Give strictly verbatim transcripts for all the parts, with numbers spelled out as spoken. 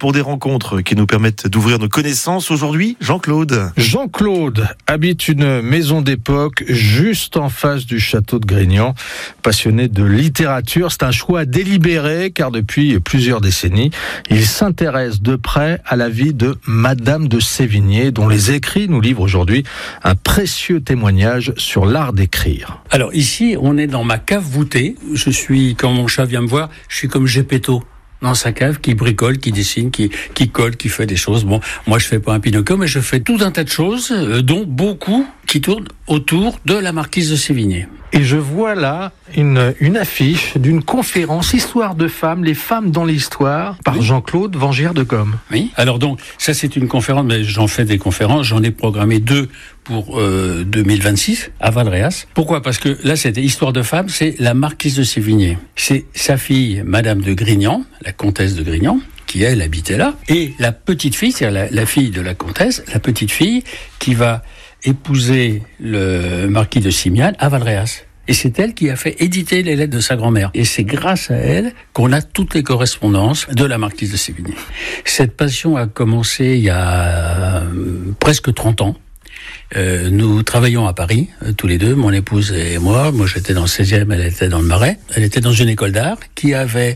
pour des rencontres qui nous permettent d'ouvrir nos connaissances. Aujourd'hui, Jean-Claude. Jean-Claude habite une maison d'époque juste en face du château de Grignan. Passionné de littérature, c'est un choix délibéré car depuis plusieurs décennies, il s'intéresse de près à la vie de Madame de Sévigné, dont les écrits nous livrent aujourd'hui un précieux témoignage sur l'art d'écrire. Alors ici, on est dans ma cave voûtée. Je suis, quand mon chat vient me voir, je suis comme Gepetto dans sa cave, qui bricole, qui dessine, qui, qui colle, qui fait des choses. Bon, moi je fais pas un Pinocchio, mais je fais tout un tas de choses, euh, dont beaucoup qui tournent autour de la marquise de Sévigné. Et je vois là une, une affiche d'une conférence Histoire de femmes, les femmes dans l'histoire, par oui. Jean-Claude Vangière de Gomme. Oui, alors donc, ça c'est une conférence, mais j'en fais des conférences, j'en ai programmé deux pour euh, deux mille vingt-six, à Valréas. Pourquoi ? Parce que là, c'était Histoire de femmes, c'est la marquise de Sévigné. C'est sa fille, Madame de Grignan, la comtesse de Grignan, qui elle habitait là, et la petite fille, c'est-à-dire la, la fille de la comtesse, la petite fille qui va épouser le marquis de Simiane à Valréas. Et c'est elle qui a fait éditer les lettres de sa grand-mère. Et c'est grâce à elle qu'on a toutes les correspondances de la marquise de Sévigné. Cette passion a commencé il y a euh, presque trente ans. Euh, nous travaillons à Paris, euh, tous les deux, mon épouse et moi. Moi, j'étais dans le seizième, elle était dans le Marais. Elle était dans une école d'art qui avait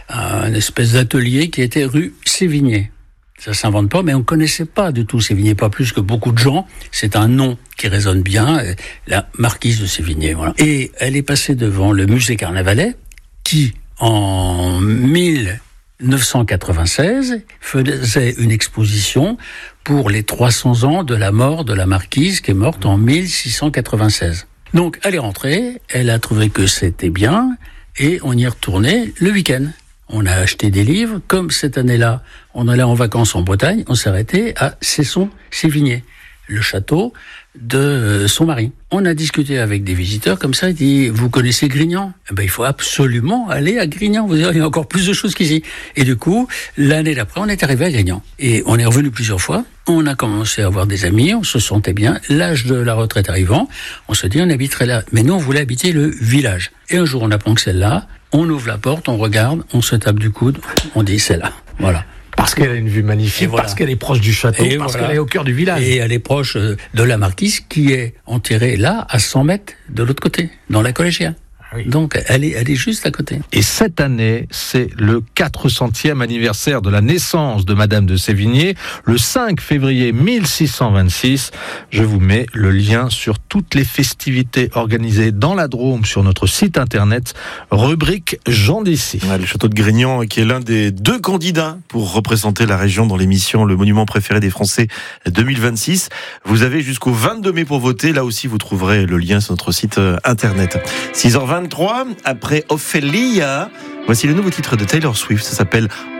un espèce d'atelier qui était rue Sévigné. Ça s'invente pas, mais on connaissait pas du tout Sévigné, pas plus que beaucoup de gens. C'est un nom qui résonne bien, la marquise de Sévigné, voilà. Et elle est passée devant le musée Carnavalet, qui, en mille neuf cent quatre-vingt-seize, faisait une exposition pour les trois cents ans de la mort de la marquise, qui est morte en mille six cent quatre-vingt-seize. Donc, elle est rentrée, elle a trouvé que c'était bien, et on y est retourné le week-end. On a acheté des livres. Comme cette année-là, on allait en vacances en Bretagne, on s'est arrêté à Cesson-Sévigné, le château de son mari. On a discuté avec des visiteurs comme ça, il dit « Vous connaissez Grignan ?» Eh ben, il faut absolument aller à Grignan, vous verrez, il y a encore plus de choses qu'ici. Et du coup, l'année d'après, on est arrivé à Grignan. Et on est revenu plusieurs fois, on a commencé à avoir des amis, on se sentait bien. L'âge de la retraite arrivant, on se dit on habiterait là. Mais nous, on voulait habiter le village. Et un jour, on apprend que c'est là, on ouvre la porte, on regarde, on se tape du coude, on dit c'est là, voilà. Parce qu'elle a une vue magnifique, voilà. Parce qu'elle est proche du château, et parce voilà. qu'elle est au cœur du village. Et elle est proche de la marquise qui est enterrée là, à cent mètres de l'autre côté, dans la collégienne. Oui. Donc, elle est, elle est juste à côté. Et cette année, c'est le quatre centième anniversaire de la naissance de Madame de Sévigné, le cinq février mille six cent vingt-six. Je vous mets le lien sur toutes les festivités organisées dans la Drôme sur notre site internet, rubrique Gens d'ici. Ouais, le château de Grignan, qui est l'un des deux candidats pour représenter la région dans l'émission Le Monument préféré des Français deux mille vingt-six. Vous avez jusqu'au vingt-deux mai pour voter. Là aussi, vous trouverez le lien sur notre site internet. six heures vingt-trois, après Ophélia, voici le nouveau titre de Taylor Swift, ça s'appelle